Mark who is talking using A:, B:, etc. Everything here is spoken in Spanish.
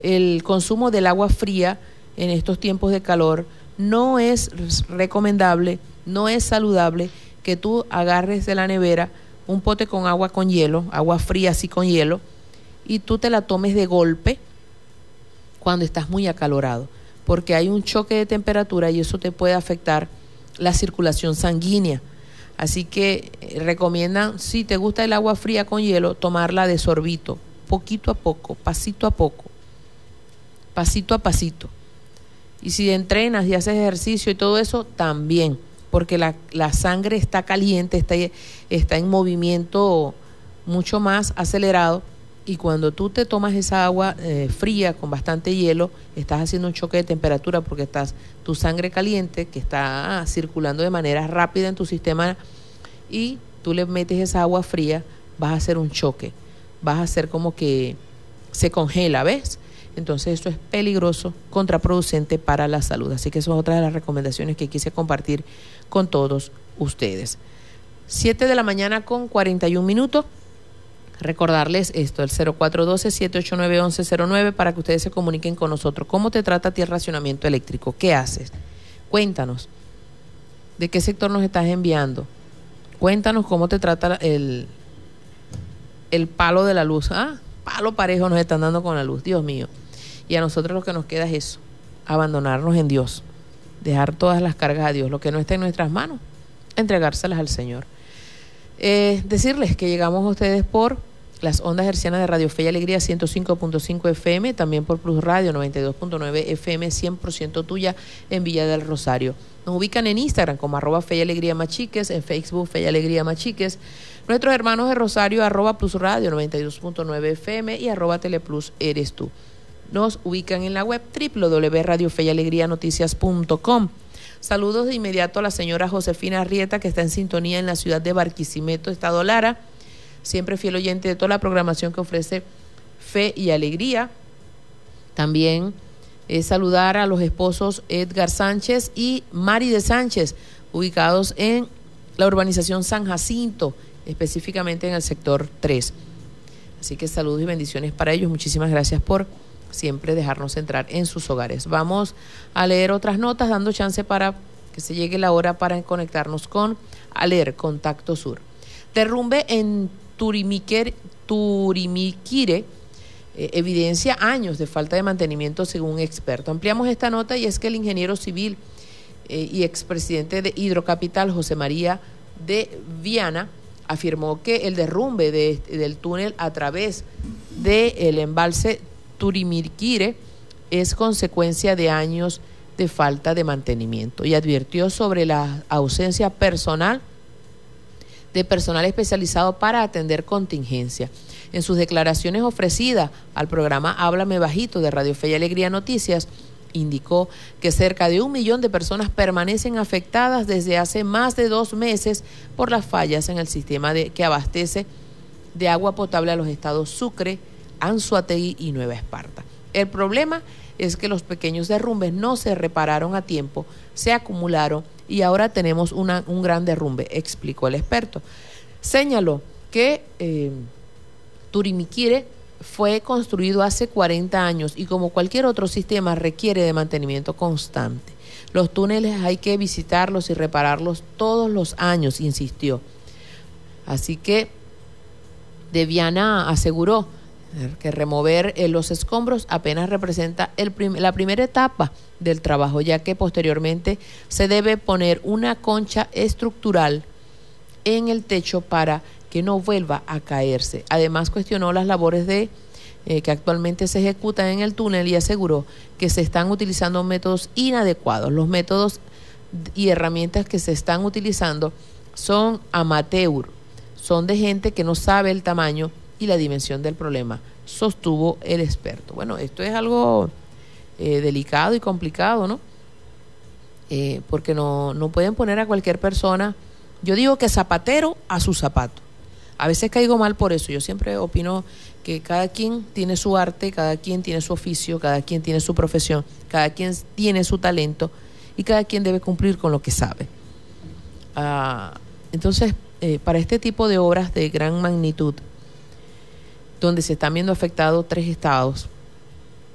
A: el consumo del agua fría en estos tiempos de calor no es recomendable, no es saludable que tú agarres de la nevera un pote con agua con hielo, agua fría así con hielo, y tú te la tomes de golpe cuando estás muy acalorado, porque hay un choque de temperatura y eso te puede afectar la circulación sanguínea. Así que recomiendan, si te gusta el agua fría con hielo, tomarla de sorbito, poquito a poco, pasito a poco, pasito a pasito. Y si entrenas y haces ejercicio y todo eso, también, porque la sangre está caliente, está en movimiento mucho más acelerado, y cuando tú te tomas esa agua fría con bastante hielo, estás haciendo un choque de temperatura porque tu sangre caliente que está circulando de manera rápida en tu sistema, y tú le metes esa agua fría, vas a hacer un choque, vas a hacer como que se congela, ¿ves? Entonces esto es peligroso, contraproducente para la salud. Así que eso es otra de las recomendaciones que quise compartir con todos ustedes. 7 de la mañana con 41 minutos. Recordarles esto, el 0412-789-1109 para que ustedes se comuniquen con nosotros. ¿Cómo te trata a ti el racionamiento eléctrico? ¿Qué haces? Cuéntanos. ¿De qué sector nos estás enviando? Cuéntanos cómo te trata el palo de la luz. Palo parejo nos están dando con la luz, Dios mío. Y a nosotros lo que nos queda es eso, abandonarnos en Dios, dejar todas las cargas a Dios, lo que no está en nuestras manos, entregárselas al Señor. Decirles que llegamos a ustedes por las ondas hercianas de Radio Fe y Alegría 105.5 FM, también por Plus Radio 92.9 FM, 100% tuya en Villa del Rosario. Nos ubican en Instagram como @Fe y Alegría Machiques, en Facebook Fe y Alegría Machiques, nuestros hermanos de Rosario @Plus Radio 92.9 FM y @Teleplus eres tú. Nos ubican en la web www.radiofeyalegrianoticias.com. Saludos de inmediato a la señora Josefina Arrieta, que está en sintonía en la ciudad de Barquisimeto, Estado Lara, siempre fiel oyente de toda la programación que ofrece Fe y Alegría. También saludar a los esposos Edgar Sánchez y Mari de Sánchez, ubicados en la urbanización San Jacinto, específicamente en el sector 3. Así que saludos y bendiciones para ellos. Muchísimas gracias por siempre dejarnos entrar en sus hogares. Vamos a leer otras notas, dando chance para que se llegue la hora para conectarnos con ALER, Contacto Sur. Derrumbe en Turimiquire evidencia años de falta de mantenimiento según experto. Ampliamos esta nota y es que el ingeniero civil y expresidente de Hidrocapital, José María de Viana, afirmó que el derrumbe del túnel a través del embalse Turimiquire es consecuencia de años de falta de mantenimiento y advirtió sobre la ausencia de personal especializado para atender contingencia. En sus declaraciones ofrecidas al programa Háblame Bajito de Radio Fe y Alegría Noticias, indicó que cerca de 1 millón de personas permanecen afectadas desde hace más de 2 meses por las fallas en el sistema que abastece de agua potable a los estados Sucre, Anzoátegui y Nueva Esparta. El problema es que los pequeños derrumbes no se repararon a tiempo, se acumularon y ahora tenemos un gran derrumbe, explicó el experto. Señaló que Turimiquire fue construido hace 40 años y como cualquier otro sistema requiere de mantenimiento constante. Los túneles hay que visitarlos y repararlos todos los años, insistió. Así que De Viana aseguró que remover los escombros apenas representa la primera etapa del trabajo, ya que posteriormente se debe poner una concha estructural en el techo para que no vuelva a caerse. Además, cuestionó las labores que actualmente se ejecutan en el túnel y aseguró que se están utilizando métodos inadecuados. Los métodos y herramientas que se están utilizando son amateur, son de gente que no sabe el tamaño y la dimensión del problema, sostuvo el experto. Bueno, esto es algo delicado y complicado, ¿no? Porque no pueden poner a cualquier persona, yo digo que zapatero a su zapato. A veces caigo mal por eso, yo siempre opino que cada quien tiene su arte, cada quien tiene su oficio, cada quien tiene su profesión, cada quien tiene su talento y cada quien debe cumplir con lo que sabe. Entonces, para este tipo de obras de gran magnitud, donde se están viendo afectados 3 estados,